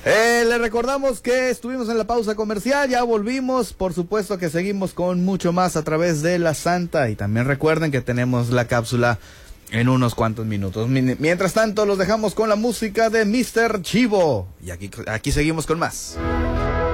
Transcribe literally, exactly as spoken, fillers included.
Eh, le recordamos que estuvimos en la pausa comercial, ya volvimos, por supuesto que seguimos con mucho más a través de La Santa y también recuerden que tenemos la cápsula en unos cuantos minutos. Mientras tanto los dejamos con la música de míster Chivo y aquí, aquí seguimos con más.